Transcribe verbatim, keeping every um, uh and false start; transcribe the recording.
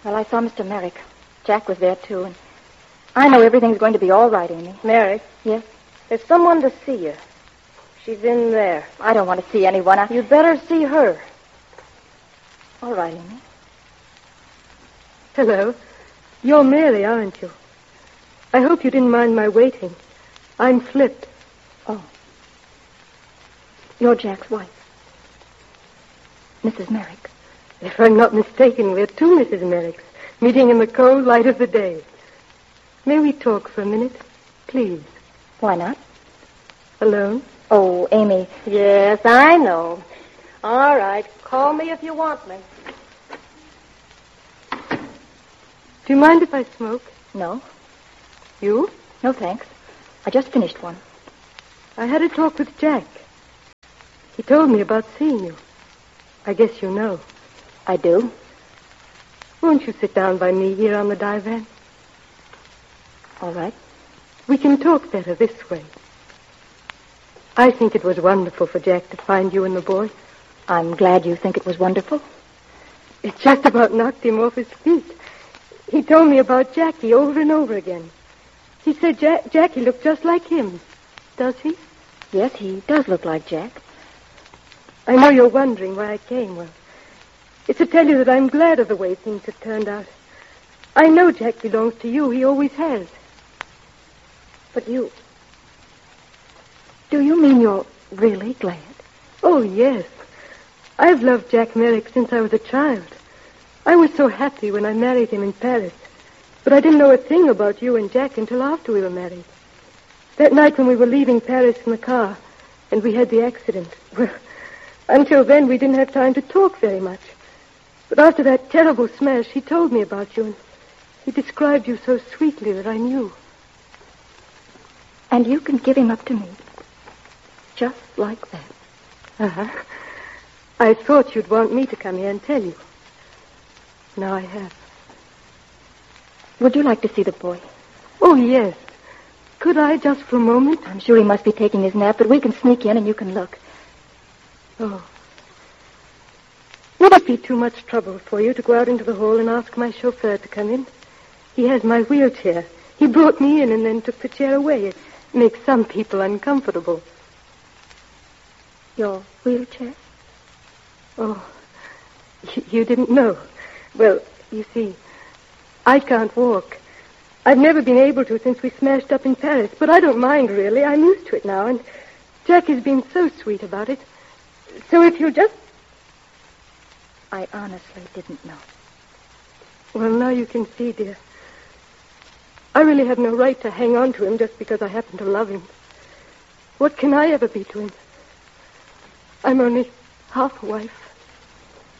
Well, I saw Mister Merrick. Jack was there, too, and I know everything's going to be all right, Amy. Merrick? Yes? There's someone to see you. She's in there. I don't want to see anyone. I... You'd better see her. All right, Amy. Hello. You're Mary, aren't you? I hope you didn't mind my waiting. I'm Flip. Oh. You're Jack's wife. Missus Merrick. If I'm not mistaken, we're two Missus Merricks, meeting in the cold light of the day. May we talk for a minute? Please. Why not? Alone? Oh, Amy. Yes, I know. All right. Call me if you want me. Do you mind if I smoke? No. You? No, thanks. I just finished one. I had a talk with Jack. He told me about seeing you. I guess you know. I do. Won't you sit down by me here on the divan? All right. We can talk better this way. I think it was wonderful for Jack to find you and the boy. I'm glad you think it was wonderful. It just about knocked him off his feet. He told me about Jackie over and over again. He said ja- Jackie looked just like him. Does he? Yes, he does look like Jack. I know you're wondering why I came. Well, it's to tell you that I'm glad of the way things have turned out. I know Jack belongs to you. He always has. But you... Do you mean you're really glad? Oh, yes. I've loved Jack Merrick since I was a child. I was so happy when I married him in Paris. But I didn't know a thing about you and Jack until after we were married. That night when we were leaving Paris in the car, and we had the accident. Well, until then, we didn't have time to talk very much. But after that terrible smash, he told me about you, and he described you so sweetly that I knew. And you can give him up to me. Just like that. Uh-huh. I thought you'd want me to come here and tell you. Now I have. Would you like to see the boy? Oh, yes. Could I, just for a moment? I'm sure he must be taking his nap, but we can sneak in and you can look. Oh. Would it be too much trouble for you to go out into the hall and ask my chauffeur to come in? He has my wheelchair. He brought me in and then took the chair away. It makes some people uncomfortable. Your wheelchair? Oh, you, you didn't know. Well, you see, I can't walk. I've never been able to since we smashed up in Paris, but I don't mind, really. I'm used to it now, and Jack has been so sweet about it. So if you just... I honestly didn't know. Well, now you can see, dear. I really have no right to hang on to him just because I happen to love him. What can I ever be to him? I'm only half a wife.